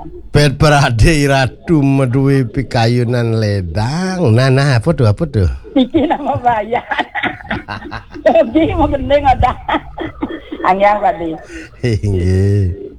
Bet berade ratu meduwi pikayunan ledang. Nah, apa tuh? Iki nama bayan. Jadi mau gendeng ada. Angyang tadi. Nggih.